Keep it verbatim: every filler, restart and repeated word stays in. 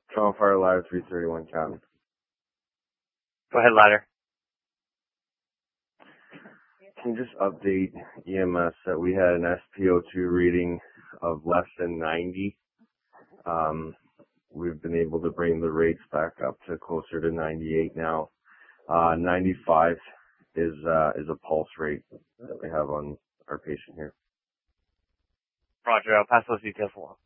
Toronto Fire Ladder three thirty-one, Captain. Go ahead, Ladder. Can you just update E M S that we had an S P O two reading of less than ninety? Um, we've been able to bring the rates back up to closer to ninety-eight now. Uh, ninety-five is uh, is a pulse rate that we have on our patient here. Roger, I'll pass those details along.